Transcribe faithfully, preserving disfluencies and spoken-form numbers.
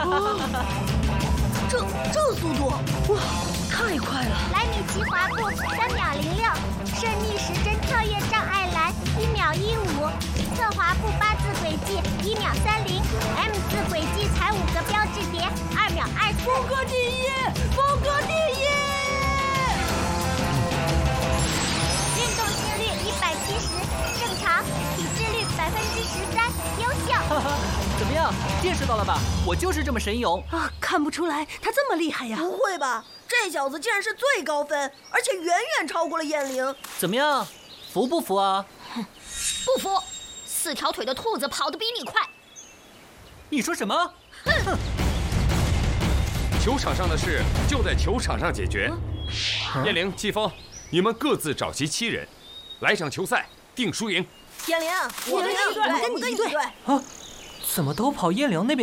这这速度，哇，太快了！ 莱米奇滑步三秒零六，顺逆时针跳跃障碍栏一秒一五，侧滑步八字轨迹一秒三零 ，M 字轨迹踩五个标志点二秒二四。 峰哥第一，峰哥第一！ 运动心率一百七十，正常；体脂率百分之十三，优秀。 哈哈，怎么样？见识到了吧？我就是这么神勇啊！看不出来他这么厉害呀！ 不会吧？这小子竟然是最高分，而且远远超过了燕玲。 怎么样？服不服啊？ 哼，不服！四条腿的兔子跑得比你快。 你说什么？ 哼！ 球场上的事就在球场上解决。嗯、燕玲、季风，你们各自找齐七人，来场球赛定输赢。 燕玲，我跟你一队，我跟你一队。 啊？怎么都跑燕玲那边？